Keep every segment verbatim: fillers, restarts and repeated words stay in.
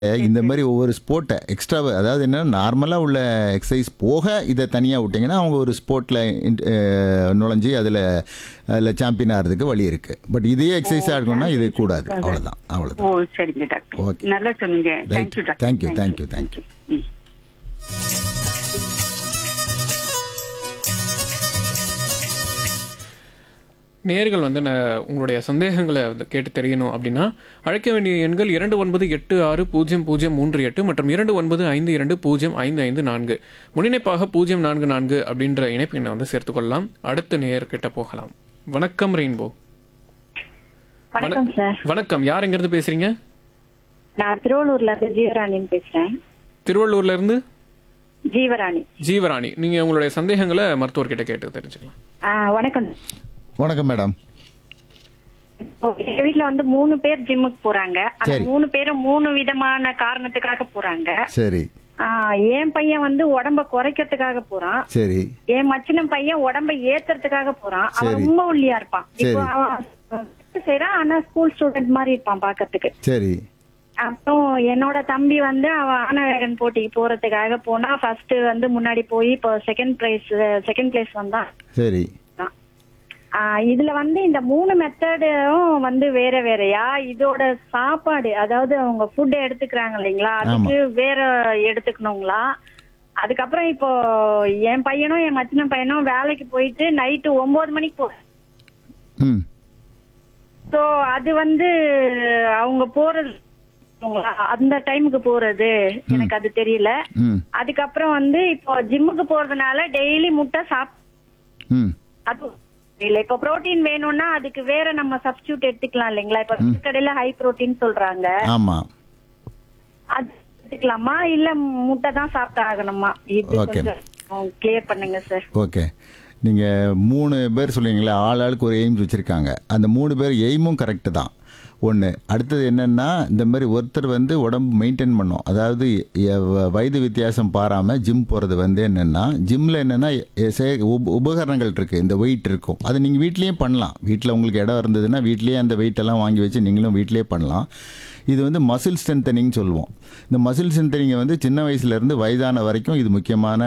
சரி, இந்த சரி. மாதிரி ஒவ்வொரு ஸ்போர்ட்டை எக்ஸ்ட்ரா அதாவது என்ன நார்மலாக உள்ள எக்ஸசைஸ் போக இதை தனியாக விட்டிங்கன்னா அவங்க ஒரு ஸ்போர்ட்டில் நுழைஞ்சி அதில் அதில் சாம்பியன் ஆகிறதுக்கு வழி இருக்குது. பட் இதே எக்ஸசைஸாக இருக்கணும்னா இது கூடாது. அவ்வளோதான் ஓ அவ்வளோதான். சரிங்க டாக்டர். ஓகே. நல்லா சொன்னீங்க. Right. Thank you doctor. Thank you thank you thank you. ம். நேர்கள் வந்து நான் உங்களுடைய சந்தேகங்களை வந்து கேட்டு தெரியணும் அப்படின்னா அழைக்க வேண்டிய எண்கள் இரண்டு ஒன்பது எட்டு ஆறு பூஜ்ஜியம் பூஜ்ஜியம் மூன்று எட்டு மற்றும் இரண்டு ஒன்பது ஐந்து இரண்டு பூஜ்ஜியம் ஐந்து ஐந்து நான்கு முன்னிணைப்பாக பூஜ்ஜியம் நான்கு நான்கு அப்படின்ற இணைப்பு எண்ணை வந்து சேர்த்துக்கொள்ளலாம். அடுத்த நேயர்கிட்ட போகலாம். வணக்கம் ரெயின்போ. வணக்கம் சார். வணக்கம், யார் எங்கிருந்து பேசுறீங்க? நான் திருவள்ளூர்ல இருந்து ஜீவராணின்னு பேசுறேன். திருவள்ளூர்ல இருந்து ஜீவராணி. ஜீவராணி, நீங்க உங்களுடைய சந்தேகங்களை மருத்துவர்கிட்ட கேட்டு தெரிஞ்சுக்கலாம். ஆ, வணக்கம். வணக்கம் மேடம். இப்போ எங்க வீட்ல வந்து மூணு பேர் ஜிம்முக்கு போறாங்க. அந்த சரி. மூணு பேரும் மூணு விதமான காரணத்துக்காக போறாங்க. சரி ஆ, என் பையன் வந்து உடம்ப குறைக்கிறதுக்காக போறான். சரி என் மச்சின பையன் உடம்ப ஏத்துறதுக்காக போறான். அவன் சரி. ரொம்ப ஒல்லியா இருப்பான். இப்போ சரி. அவன் செய்யறான், ஆனா ஸ்கூல் ஸ்டூடெண்ட் மாதிரி இருப்பான் பாக்கிறதுக்கு. சரி அப்புறம் என்னோட தம்பி வந்து அவன் ஆனவேகன் போட்டிக்கு போறதுக்காக போனா ஃபர்ஸ்ட் வந்து முன்னாடி போய் இப்போ செகண்ட் பிரைஸ் செகண்ட் பிளேஸ் வந்தான். சரி ஆஹ் இதுல வந்து இந்த மூணு மெத்தடும் வந்து வேற வேறயா? இதோட சாப்பாடு அதாவது அவங்க ஃபுட் எடுத்துக்கிறாங்க இல்லைங்களா, அதுக்கு வேற எடுத்துக்கணுங்களா? அதுக்கப்புறம் இப்போ என் பையனும் என் மச்சின பையனும் வேலைக்கு போயிட்டு நைட்டு ஒன்பது மணிக்கு போ ம் ஸோ அது வந்து அவங்க போறது அந்த டைமுக்கு போறது எனக்கு அது தெரியல. ம் அதுக்கப்புறம் வந்து இப்போ ஜிம்முக்கு போறதுனால டெய்லி முட்டை சாப் ம் அது இல்ல. இப்ப புரோட்டீன் வேணும்னா அதுக்கு வேற நம்ம சப்ஸ்டியூட் எடுத்துக்கலாம் இல்லைங்களா? இப்ப கடையில ஹை புரோட்டீன் சொல்றாங்க, ஆமாம். அது எடுத்துக்கலாமா இல்ல முட்டை தான் சாப்பிட்டு ஆகணுமா? இது Okay. கொஞ்சம் கிளியர் பண்ணுங்க சார். ஓகே. நீங்கள் மூணு பேர் சொல்லுவீங்களா, ஆள் ஆளுக்கு ஒரு எய்ம்ஸ் வச்சுருக்காங்க. அந்த மூணு பேர் எய்மும் கரெக்டு தான். ஒன்று. அடுத்தது என்னென்னா, இந்த மாதிரி ஒருத்தர் வந்து உடம்பு மெயின்டைன் பண்ணும், அதாவது எ- வயது வித்தியாசம் பாராமல் ஜிம் போகிறது வந்து என்னென்னா, ஜிம்மில் என்னென்னா உபகரணங்கள் இருக்குது, இந்த வெயிட் இருக்கும். அதை நீங்கள் வீட்லேயே பண்ணலாம். வீட்டில் உங்களுக்கு இடம் இருந்ததுன்னா வீட்லேயே அந்த வெயிட்டெல்லாம் வாங்கி வச்சு நீங்களும் வீட்லேயே பண்ணலாம். இது வந்து மசில் ஸ்ட்ரென்தனிங் சொல்லுவோம். இந்த மசில் ஸ்ட்ரென்தனிங்கை வந்து சின்ன வயசுலேருந்து வயதான வரைக்கும் இது முக்கியமான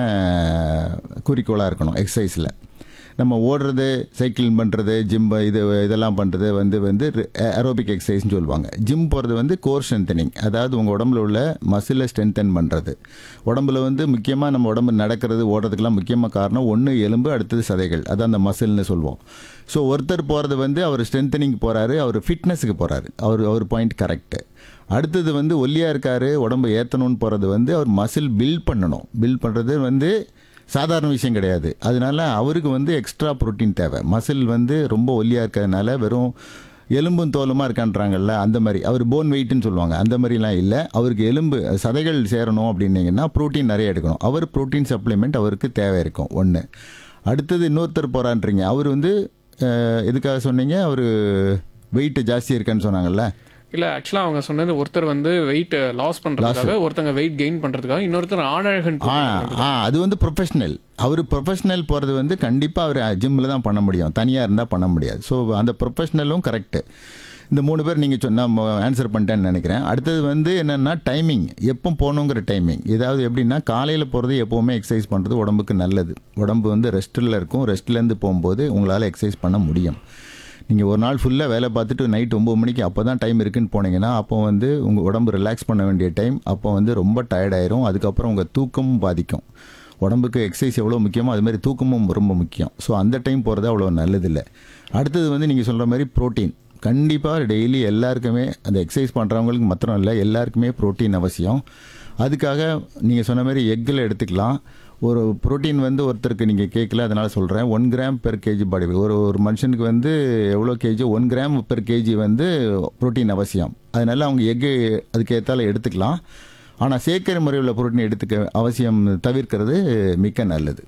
குறிக்கோளாக இருக்கணும். எக்ஸசைஸில் நம்ம ஓடுறது, சைக்கிள் பண்ணுறது, ஜிம் இது இதெல்லாம் பண்ணுறது வந்து வந்து ஏரோபிக் எக்ஸசைஸ்னு சொல்லுவாங்க. ஜிம் போகிறது வந்து கோர் ஸ்ட்ரென்தனிங், அதாவது உங்கள் உடம்புல உள்ள மசிலை ஸ்ட்ரென்தன் பண்ணுறது. உடம்புல வந்து முக்கியமாக நம்ம உடம்பு நடக்கிறது ஓடுறதுக்கெல்லாம் முக்கியமாக காரணம் ஒன்று எலும்பு, அடுத்தது சதைகள், அதான் அந்த மசில்னு சொல்லுவோம். ஸோ ஒருத்தர் போகிறது வந்து அவர் ஸ்ட்ரென்தனிங் போகிறாரு, அவர் ஃபிட்னஸுக்கு போகிறாரு, அவர் அவர் பாயிண்ட் கரெக்டு. அடுத்தது வந்து ஒல்லியாக இருக்கார், உடம்பு ஏற்றணும்னு போகிறது வந்து அவர் மசில் பில்ட் பண்ணணும். பில்ட் பண்ணுறது வந்து சாதாரண விஷயம் கிடையாது. அதனால அவருக்கு வந்து எக்ஸ்ட்ரா புரோட்டீன் தேவை. மசில் வந்து ரொம்ப ஒல்லியாக இருக்கிறதுனால வெறும் எலும்பும் தோலுமாக இருக்கான்றாங்கல்ல, அந்த மாதிரி அவர் போன் வெயிட்னு சொல்லுவாங்க, அந்த மாதிரிலாம் இல்லை. அவருக்கு எலும்பு சதைகள் சேரணும் அப்படின்னீங்கன்னா ப்ரோட்டீன் நிறைய எடுக்கணும். அவர் ப்ரோட்டீன் சப்ளிமெண்ட் அவருக்கு தேவை இருக்கும். ஒன்று. அடுத்தது இன்னொருத்தர் போகிறான்றீங்க, அவர் வந்து அஹ், எதுக்காக சொன்னீங்க, அவர் வெயிட் ஜாஸ்தி இருக்கான்னு சொன்னாங்கல்ல. இல்ல, ஆக்சுவலா அவங்க சொன்னது ஒருத்தர் வந்து வெயிட் லாஸ் பண்றதுக்காக, ஒருத்தங்க வெயிட் கெயின் பண்றதுக்காக, இன்னொருத்தர் ஆணழகன் ஆ ஆ அது வந்து ப்ரொஃபஷ்னல். அவர் ப்ரொஃபஷ்னல் போகிறது வந்து கண்டிப்பாக அவர் ஜிம்மில் தான் பண்ண முடியும், தனியாக இருந்தால் பண்ண முடியாது. ஸோ அந்த ப்ரொஃபஷ்னலும் கரெக்டு. இந்த மூணு பேர் நீங்கள் சொன்ன ஆன்சர் பண்ணிட்டேன்னு நினைக்கிறேன். அடுத்தது வந்து என்னென்னா டைமிங், எப்போ போகணுங்கிற டைமிங். ஏதாவது எப்படின்னா காலையில் போகிறது எப்போவுமே எக்ஸசைஸ் பண்ணுறது உடம்புக்கு நல்லது. உடம்பு வந்து ரெஸ்ட்டில் இருக்கும், ரெஸ்ட்லேருந்து போகும்போது உங்களால் எக்ஸசைஸ் பண்ண முடியும். நீங்கள் ஒரு நாள் ஃபுல்லாக வேலை பார்த்துட்டு நைட் ஒம்பது மணிக்கு அப்போ தான் டைம் இருக்குன்னு போனீங்கன்னா அப்போ வந்து உங்கள் உடம்பு ரிலாக்ஸ் பண்ண வேண்டிய டைம். அப்போ வந்து ரொம்ப டயர்டாயிரும். அதுக்கப்புறம் உங்கள் தூக்கமும் பாதிக்கும். உடம்புக்கு எக்ஸசைஸ் எவ்வளோ முக்கியமோ அதுமாதிரி தூக்கமும் ரொம்ப முக்கியம். ஸோ அந்த டைம் போகிறது அவ்வளோ நல்லதில்லை. அடுத்தது வந்து நீங்கள் சொல்கிற மாதிரி ப்ரோட்டீன் கண்டிப்பாக டெய்லி எல்லாருக்குமே, அந்த எக்ஸசைஸ் பண்ணுறவங்களுக்கு மாத்திரம் இல்லை, எல்லாருக்குமே ப்ரோட்டீன் அவசியம். அதுக்காக நீங்கள் சொன்ன மாதிரி எக்கில் எடுத்துக்கலாம். ஒரு புரோட்டீன் வந்து ஒருத்தருக்கு நீங்கள் கேட்கல, அதனால் சொல்கிறேன். ஒன் கிராம் பெர் கேஜி பாடி ஒரு ஒரு மனுஷனுக்கு வந்து எவ்வளோ KG, one gram per KG வந்து புரோட்டீன் அவசியம். அதனால் அவங்க எக்கு அதுக்கு ஏற்றால எடுத்துக்கலாம். ஆனால் செயற்கை முறையில் புரோட்டீன் எடுத்துக்க அவசியம் தவிர்க்கிறது மிக்க நல்லது.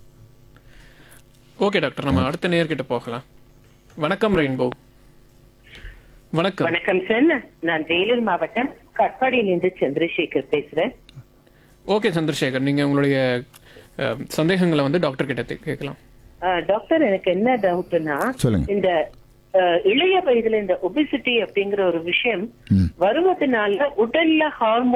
ஓகே டாக்டர், நம்ம அடுத்த நேர்கிட்ட போகலாம். வணக்கம் ரெயின்போ. வணக்கம். வணக்கம் சார், நான் வேலூர் மாவட்டம் கட்பாடியிலிருந்து சந்திரசேகர் பேசுறேன். ஓகே சந்திரசேகர், நீங்க உங்களுடைய அஹ், சந்தேகங்களை வந்து டாக்டர் கிட்ட தே- கேட்கலாம். ஆஹ், டாக்டர், எனக்கு என்ன டவுட்னா, சொல்லுங்க. இந்த ஆஹ், இளைய வயதுல இந்த ஒபிசிட்டி அப்படிங்கிற ஒரு விஷயம் ம். வருவதனால உடல்ல ஹார்மோன்